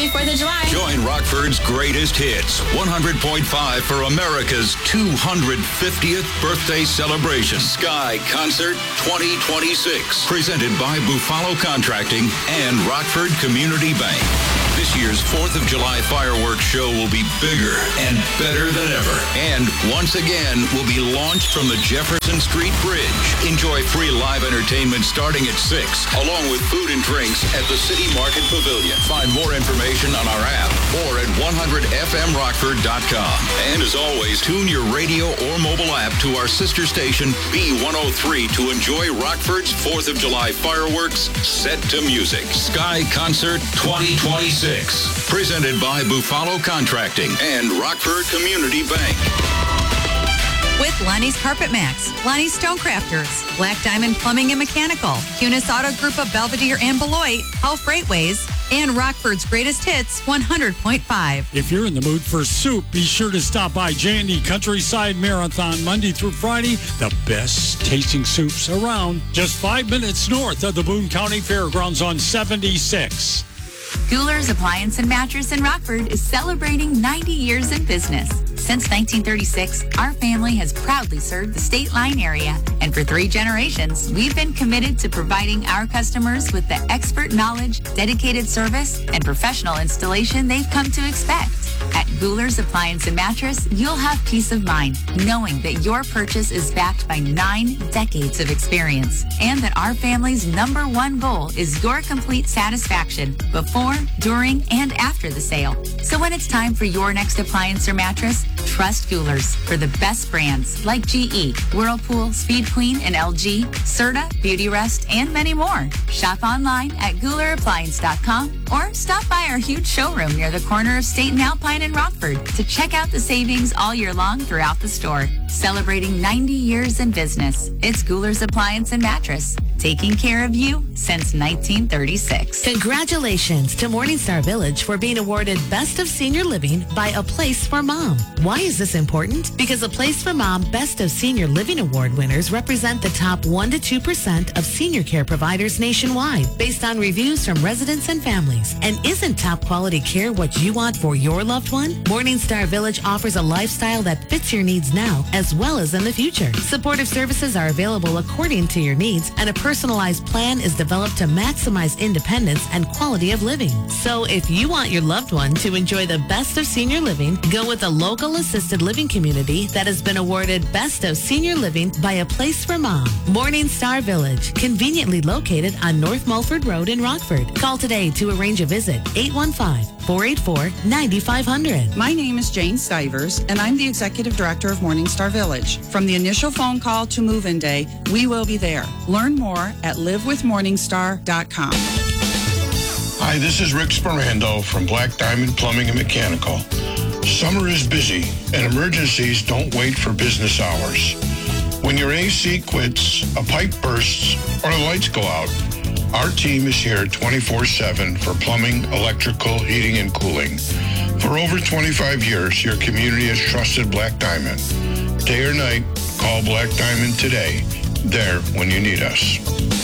Happy 4th of July. Join Rockford's greatest hits, 100.5 for America's 250th birthday celebration. Sky Concert 2026. Presented by Buffalo Contracting and Rockford Community Bank. This year's 4th of July fireworks show will be bigger and better than ever. And once again, will be launched from the Jefferson Street Bridge. Enjoy free live entertainment starting at 6, along with food and drinks at the City Market Pavilion. Find more information on our app or at 100fmrockford.com. And as always, tune your radio or mobile app to our sister station, B103, to enjoy Rockford's 4th of July fireworks set to music. Sky Concert 2026. Presented by Buffalo Contracting and Rockford Community Bank. With Lonnie's Carpet Max, Lonnie's Stonecrafters, Black Diamond Plumbing and Mechanical, Cunis Auto Group of Belvedere and Beloit, Hull Freightways, and Rockford's greatest hits, 100.5. If you're in the mood for soup, be sure to stop by J&D Countryside Marathon Monday through Friday. The best tasting soups around. Just 5 minutes north of the Boone County Fairgrounds on 76. Guler's Appliance and Mattress in Rockford is celebrating 90 years in business. Since 1936, our family has proudly served the State Line area. And for 3 generations, we've been committed to providing our customers with the expert knowledge, dedicated service, and professional installation they've come to expect. At Guler's Appliance and Mattress, you'll have peace of mind knowing that your purchase is backed by 9 decades of experience and that our family's #1 goal is your complete satisfaction before, during, and after the sale. So when it's time for your next appliance or mattress, trust Guler's for the best brands like GE, Whirlpool, Speed Queen, and LG, Serta, Beautyrest, and many more. Shop online at GulerAppliance.com or stop by our huge showroom near the corner of State and Alpine in Rockford to check out the savings all year long throughout the store. Celebrating 90 years in business, it's Guler's Appliance and Mattress, taking care of you since 1936. Congratulations to Morningstar Village for being awarded Best of Senior Living by A Place for Mom. Why is this important? Because A Place for Mom Best of Senior Living Award winners represent the top 1 to 2% of senior care providers nationwide based on reviews from residents and families. And isn't top quality care what you want for your loved one? Morningstar Village offers a lifestyle that fits your needs now as well as in the future. Supportive services are available according to your needs, and a personalized plan is developed to maximize independence and quality of living. So if you want your loved one to enjoy the best of senior living, go with a local assisted living community that has been awarded Best of Senior Living by A Place for Mom. Morningstar Village, conveniently located on North Mulford Road in Rockford. Call today to arrange a visit, 815-484-9500. My name is Jane Stivers, and I'm the Executive Director of Morningstar Village. From the initial phone call to move-in day, we will be there. Learn more at livewithmorningstar.com. Hi, this is Rick Sperando from Black Diamond Plumbing and Mechanical. Summer is busy, and emergencies don't wait for business hours. When your AC quits, a pipe bursts, or the lights go out, our team is here 24/7 for plumbing, electrical, heating, and cooling. For over 25 years, your community has trusted Black Diamond. Day or night, call Black Diamond today. There when you need us.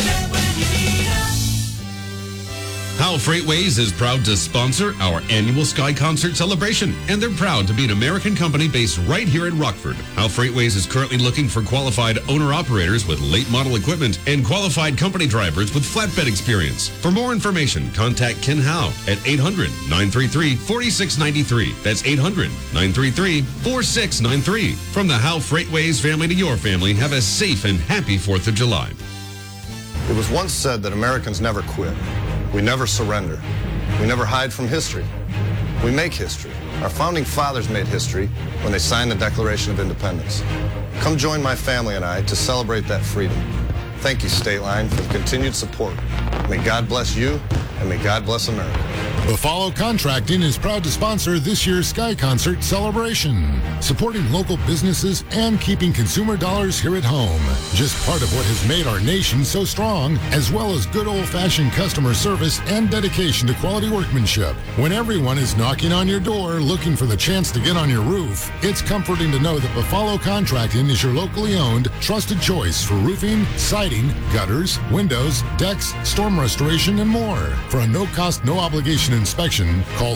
Howell Freightways is proud to sponsor our annual Sky Concert celebration, and they're proud to be an American company based right here in Rockford. Howell Freightways is currently looking for qualified owner-operators with late model equipment and qualified company drivers with flatbed experience. For more information, contact Ken Howe at 800-933-4693. That's 800-933-4693. From the Howell Freightways family to your family, have a safe and happy 4th of July. It was once said that Americans never quit. We never surrender. We never hide from history. We make history. Our founding fathers made history when they signed the Declaration of Independence. Come join my family and I to celebrate that freedom. Thank you, State Line, for the continued support. May God bless you, and may God bless America. Buffalo Contracting is proud to sponsor this year's Sky Concert celebration, supporting local businesses and keeping consumer dollars here at home. Just part of what has made our nation so strong, as well as good old-fashioned customer service and dedication to quality workmanship. When everyone is knocking on your door looking for the chance to get on your roof, it's comforting to know that Buffalo Contracting is your locally owned, trusted choice for roofing, siding, gutters, windows, decks, storm restoration, and more. For a no-cost, no-obligation installation inspection, call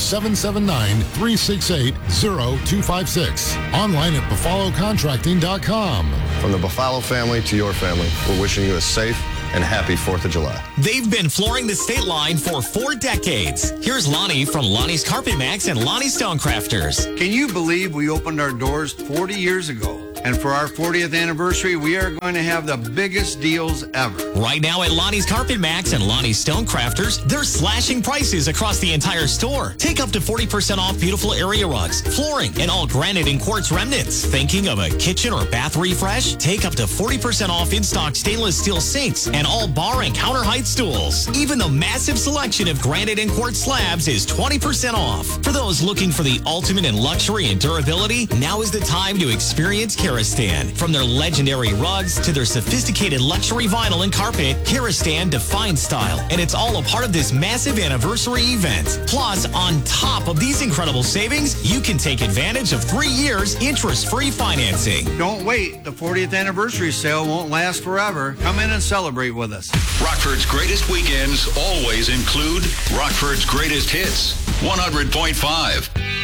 779-368-0256. Online at buffalocontracting.com. From the Buffalo family to your family, we're wishing you a safe and happy 4th of July. They've been flooring the state line for 4 decades. Here's Lonnie from Lonnie's Carpet Max and Lonnie's Stonecrafters. Can you believe we opened our doors 40 years ago? And for our 40th anniversary, we are going to have the biggest deals ever. Right now at Lonnie's Carpet Max and Lonnie's Stonecrafters, they're slashing prices across the entire store. Take up to 40% off beautiful area rugs, flooring, and all granite and quartz remnants. Thinking of a kitchen or bath refresh? Take up to 40% off in-stock stainless steel sinks and all bar and counter height stools. Even the massive selection of granite and quartz slabs is 20% off. For those looking for the ultimate in luxury and durability, now is the time to experience Karastan. From their legendary rugs to their sophisticated luxury vinyl and carpet, Karastan defines style, and it's all a part of this massive anniversary event. Plus, on top of these incredible savings, you can take advantage of 3 years interest-free financing. Don't wait. The 40th anniversary sale won't last forever. Come in and celebrate with us. Rockford's greatest weekends always include Rockford's greatest hits. 100.5.